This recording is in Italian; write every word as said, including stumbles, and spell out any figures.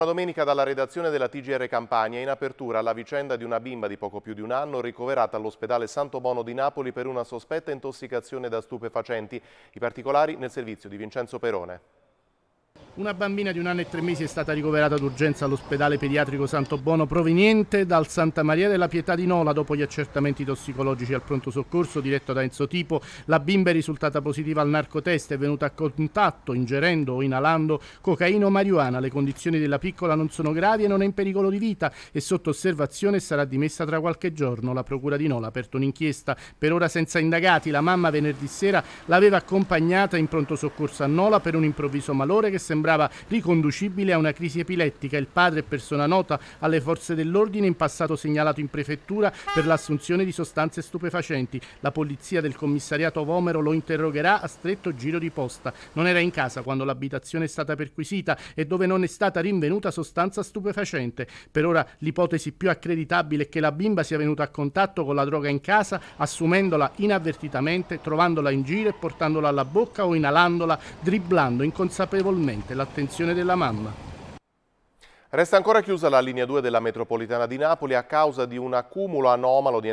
Domenica dalla redazione della T G R Campania in apertura la vicenda di una bimba di poco più di un anno ricoverata all'ospedale Santo Bono di Napoli per una sospetta intossicazione da stupefacenti. I particolari nel servizio di Vincenzo Perone. Una bambina di un anno e tre mesi è stata ricoverata d'urgenza all'ospedale pediatrico Santo Bono proveniente dal Santa Maria della Pietà di Nola. Dopo gli accertamenti tossicologici al pronto soccorso diretto da Enzo Tipo, la bimba è risultata positiva al narcotest, è venuta a contatto ingerendo o inalando cocaina o marijuana. Le condizioni della piccola non sono gravi e non è in pericolo di vita, è sotto osservazione e sarà dimessa tra qualche giorno. La procura di Nola ha aperto un'inchiesta, per ora senza indagati. La mamma venerdì sera l'aveva accompagnata in pronto soccorso a Nola per un improvviso malore che sembrava riconducibile a una crisi epilettica. Il padre è persona nota alle forze dell'ordine, in passato segnalato in prefettura per l'assunzione di sostanze stupefacenti. La polizia del commissariato Vomero lo interrogherà a stretto giro di posta. Non era in casa quando l'abitazione è stata perquisita e dove non è stata rinvenuta sostanza stupefacente. Per ora l'ipotesi più accreditabile è che la bimba sia venuta a contatto con la droga in casa, assumendola inavvertitamente, trovandola in giro e portandola alla bocca o inalandola, dribblando inconsapevolmente l'attenzione della mamma. Resta ancora chiusa la linea due della metropolitana di Napoli a causa di un accumulo anomalo di